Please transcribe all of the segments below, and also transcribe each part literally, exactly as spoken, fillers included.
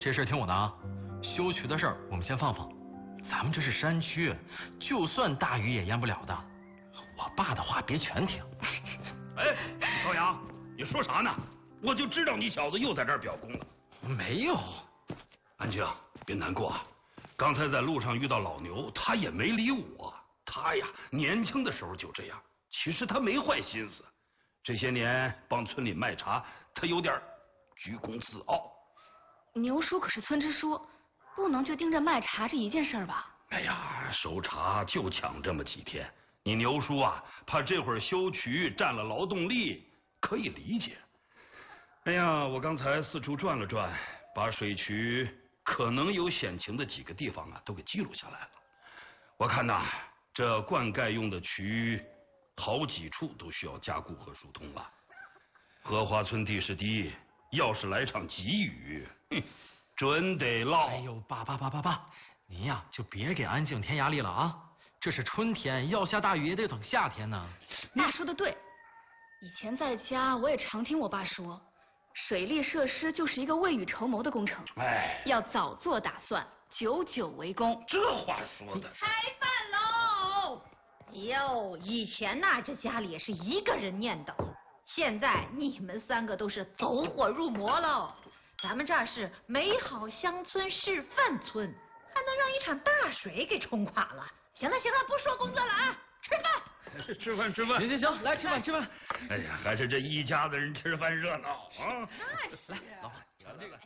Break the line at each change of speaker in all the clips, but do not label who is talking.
这事听我的啊，修渠的事儿我们先放放。咱们这是山区，就算大雨也淹不了的。我爸的话别全听。
哎，高阳，你说啥呢？我就知道你小子又在这儿表功了。
没有。
安静，别难过啊。刚才在路上遇到老牛，他也没理我。他呀，年轻的时候就这样。其实他没坏心思，这些年帮村里卖茶，他有点居功自傲。
牛叔可是村支书，不能就盯着卖茶这一件事吧？
哎呀，收茶就抢这么几天，你牛叔啊，怕这会儿修渠占了劳动力，可以理解。哎呀，我刚才四处转了转，把水渠可能有险情的几个地方啊，都给记录下来了。我看呐，这灌溉用的渠，好几处都需要加固和疏通了。荷花村地势低，要是来场急雨，哼，准得涝。
哎呦，爸爸爸爸爸，您呀就别给安静添压力了啊！这是春天，要下大雨也得等夏天呢。
爸说的对，以前在家我也常听我爸说，水利设施就是一个未雨绸缪的工程，
哎，
要早做打算，久久为功。
这话说的。
开饭喽！哟，以前呐，这家里也是一个人念叨，现在你们三个都是走火入魔喽。咱们这儿是美好乡村示范村，还能让一场大水给冲垮了。行了行了，不说工作了啊，吃饭。
吃饭吃饭。
行行行，来吃饭吃饭。
哎呀，还是这一家子人吃饭热闹啊！
那是。
来，老板尝这个。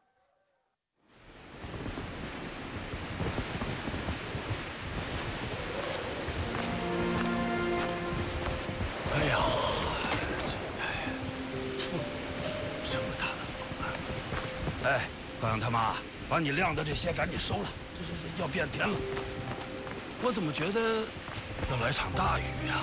哎呀，这么大的风啊！哎，高阳他妈，把你晾的这些赶紧收了，这这这要变天了。我怎么觉得要来场大雨呀？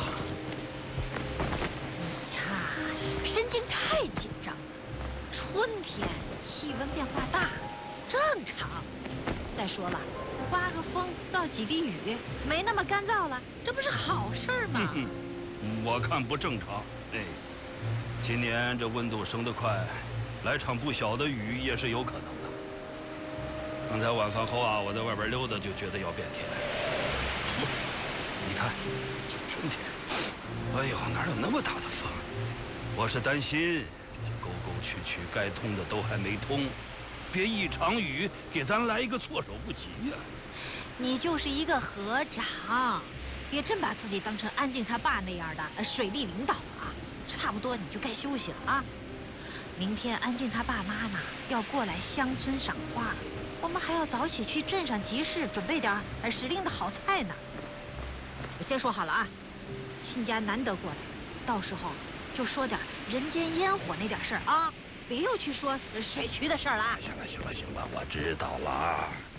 你呀，神经太紧张了。春天气温变化大，正常。再说了，刮个风，到几滴雨，没那么干燥了，这不是好事吗？
嗯我看不正常。哎，今年这温度升得快，来场不小的雨也是有可能的。刚才晚饭后啊，我在外边溜达，就觉得要变天。你看，这春天，哎呦，哪有那么大的风？我是担心这沟沟渠渠该通的都还没通，别一场雨给咱来一个措手不及呀！
你就是一个河长。别真把自己当成安静他爸那样的呃水利领导啊！差不多你就该休息了啊！明天安静他爸妈呢要过来乡村赏花，我们还要早起去镇上集市准备点呃时令的好菜呢。我先说好了啊，亲家难得过来，到时候就说点人间烟火那点事儿啊，别又去说水渠的事儿了。
行了行了行了，我知道了。